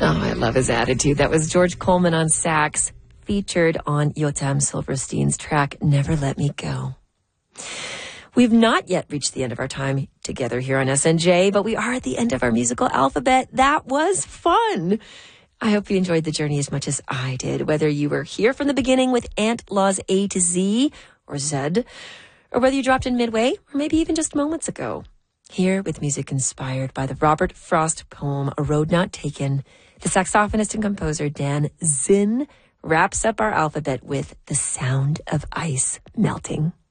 Oh, I love his attitude. That was George Coleman on sax, featured on Yotam Silverstein's track, Never Let Me Go. We've not yet reached the end of our time together here on SNJ, but we are at the end of our musical alphabet. That was fun. I hope you enjoyed the journey as much as I did, whether you were here from the beginning with Aunt Law's A to Z or Z, or whether you dropped in midway or maybe even just moments ago. Here with music inspired by the Robert Frost poem, A Road Not Taken, the saxophonist and composer Dan Zinn wraps up our alphabet with The Sound of Ice Melting.